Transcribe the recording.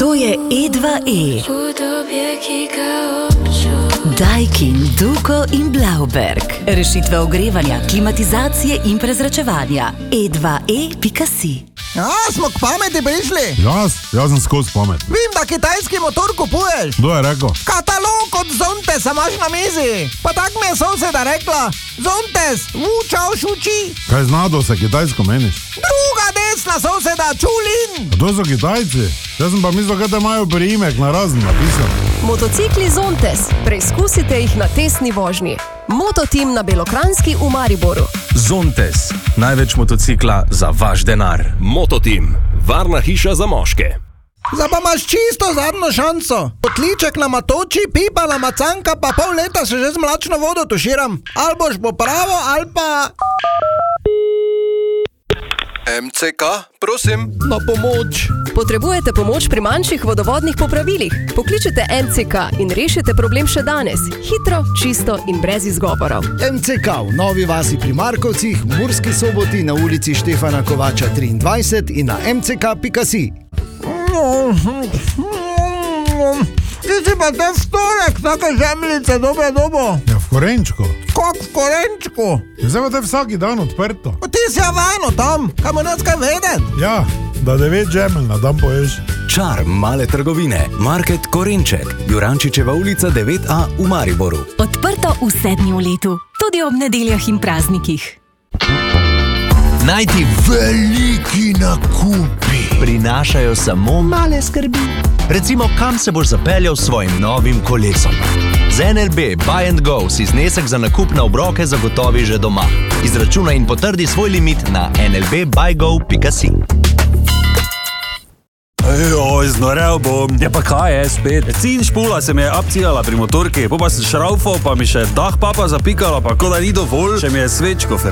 To je E2E. Daikin, Duko in Blauberg. Rešitve ogrevanja, klimatizacije in prezračevanja. E2E.si. Ja, smo k pameti prišli. Jaz sem skozi pamet. Vem, da kitajski motor kupuješ. Kdo je rekel? Katalog od Zontesa imaš na mizi. Pa tak mi je soseda rekla. Zontes, čau šuči. Kaj znado se kitajsko meniš? Druga desna soseda, Čulin. A to so Kitajci? Jaz sem pa mislil, kaj te imajo priimek na razen napisan. Motocikli Zontes. Preizkusite jih na testni vožnji. Mototim na Belokranjski v Mariboru. Zontes. Največ motocikla za vaš denar. Mototim. Varna hiša za moške. Zdaj pa imaš čisto zadnjo šanso. Potliček nama toči, pipa nama canka, pa pol leta se že z mlačno vodo tuširam. Ali boš popravo, ali pa... MCK, prosim. Na pomoč. Potrebujete pomoč pri manjših vodovodnih popravilih? Pokličite MCK in rešite problem še danes. Hitro, čisto in brez izgovorov. MCK v Novi vasi pri Markovcih, v Murski Soboti na ulici Štefana Kovača 23 in na mck.si. Ti si pa te vtorek, take žemljice dobo. Ja, v Korenčku. Kak v Korenčku? Ja, zdaj pa te vsaki dan odprto. Pa ti si javano tam, kaj mu noč kaj vedet? Ja, da 9 žemelj na dan poješ. Čar male trgovine. Market Korenček. Jurančičeva ulica 9A v Mariboru. Odprto v 7 letu, tudi ob nedeljah in praznikih. Najti veliki nakupi prinašajo samo male skrbi. Recimo, kam se boš zapeljal s svojim novim kolesom. Z NLB Buy and Go si znesek za nakup na obroke zagotovi že doma. Izračunaj in potrdi svoj limit na nlbbuygo.si. Ejoj, znorel bom. Ja pa kaj je spet? Cin špula se mi je abcijala pri motorki, pa sem šraufal, pa mi še dah papa zapikala, pa ko da ni dovolj, še mi je svečko